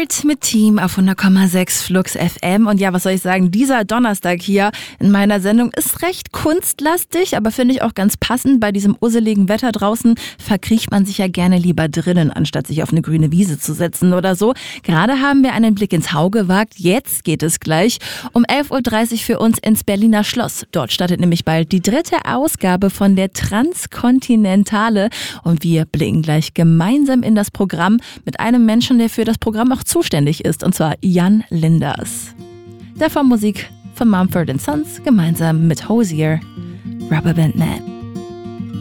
Mumford mit Team auf 100,6 Flux FM. Und ja, was soll ich sagen, dieser Donnerstag hier in meiner Sendung ist recht kunstlastig, aber finde ich auch ganz passend. Bei diesem usseligen Wetter draußen verkriecht man sich ja gerne lieber drinnen, anstatt sich auf eine grüne Wiese zu setzen oder so. Gerade haben wir einen Blick ins Hau gewagt. Jetzt geht es gleich um 11.30 Uhr für uns ins Berliner Schloss. Dort startet nämlich bald die 3. Ausgabe von der Transkontinentale. Und wir blicken gleich gemeinsam in das Programm mit einem Menschen, der für das Programm auch zuständig ist, und zwar Jan Linders. Davon Musik von Mumford & Sons gemeinsam mit Hozier, Rubberband Man.